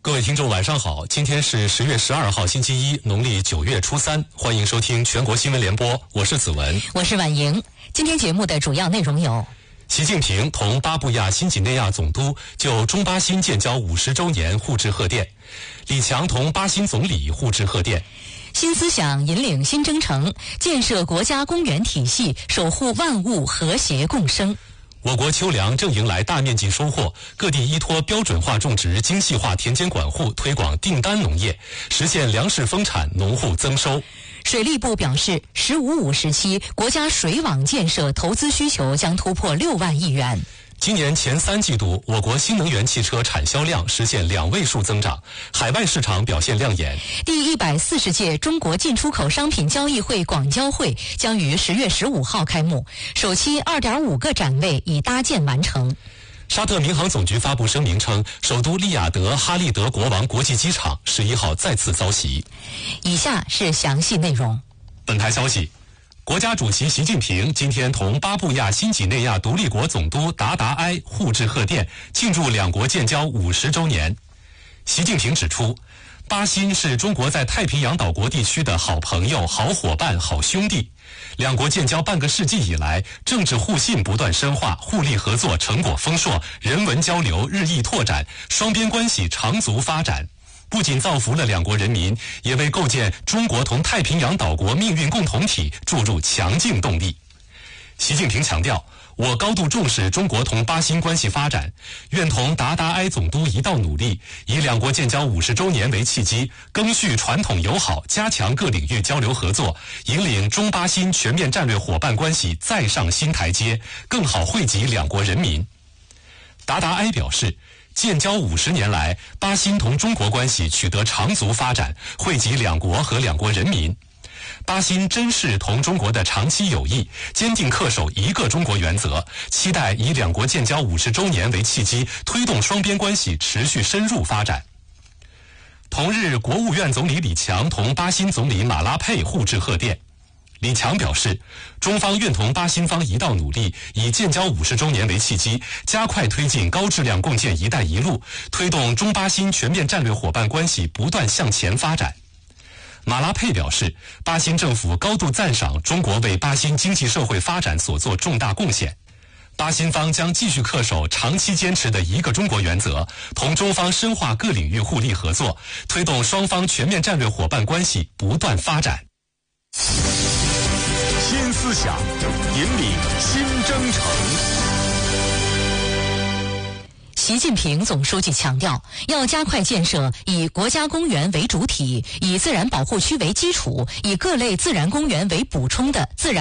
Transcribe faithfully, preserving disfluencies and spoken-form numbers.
各位听众晚上好，今天是十月十二号星期一，农历九月初三，欢迎收听全国新闻联播，我是子文， 我是婉莹。今天节目的主要内容有： 习近平同巴布亚新几内亚总督就中巴新建交五十周年互致贺电，李强同巴新总理互致贺电。 新思想引领新征程，建设国家公园体系，守护万物和谐共生。 我国秋粮正迎来大面积收获，各地依托标准化种植、精细化田间管护，推广订单农业，实现粮食丰产、农户增收。 水利部表示，十五五时期国家水网建设投资需求将突破六万亿元。 今年前三季度，我国新能源汽车产销量实现两位数增长，海外市场表现亮眼。 第一百四十届中国进出口商品交易会广交会将于十月十五号开幕，首期二点五个展位已搭建完成。 沙特民航总局发布声明称，首都利雅得哈利德国王国际机场十一号再次遭袭。 以下是详细内容。 本台消息，国家主席习近平今天同巴布亚新几内亚独立国总督达达埃互致贺电，庆祝两国建交五十周年。习近平指出，巴新是中国在太平洋岛国地区的好朋友、好伙伴、好兄弟。两国建交半个世纪以来，政治互信不断深化，互利合作成果丰硕，人文交流日益拓展，双边关系长足发展。不仅造福了两国人民，也为构建中国同太平洋岛国命运共同体注入强劲动力。习近平强调，我高度重视中国同巴新关系发展，愿同达达埃总督一道努力，以两国建交五十周年为契机，赓续传统友好，加强各领域交流合作，引领中巴新全面战略伙伴关系再上新台阶，更好惠及两国人民。达达埃表示，建交五十年来，巴新同中国关系取得长足发展，惠及两国和两国人民。巴新珍视同中国的长期友谊，坚定恪守一个中国原则，期待以两国建交五十周年为契机，推动双边关系持续深入发展。同日，国务院总理李强同巴新总理马拉佩互致贺电。李强表示，中方愿同巴新方一道努力，以建交五十周年为契机，加快推进高质量共建“一带一路”，推动中巴新全面战略伙伴关系不断向前发展。马拉佩表示，巴新政府高度赞赏中国为巴新经济社会发展所做重大贡献。巴新方将继续恪守长期坚持的一个中国原则，同中方深化各领域互利合作，推动双方全面战略伙伴关系不断发展。 新思想引领新征程。 习近平总书记强调，要加快建设以国家公园为主体、以自然保护区为基础、以各类自然公园为补充的自然